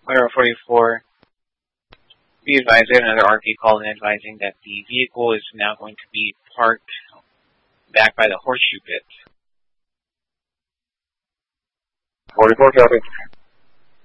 Wire 44, be advised, I have another RP call in advising that the vehicle is now going to be parked back by the horseshoe pit. 44 copy.